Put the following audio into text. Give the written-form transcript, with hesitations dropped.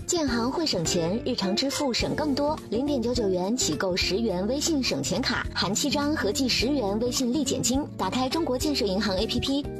建行会省钱，日常支付省更多。0.99元起购10元微信省钱卡，含7张合计10元微信立减金。打开中国建设银行 APP。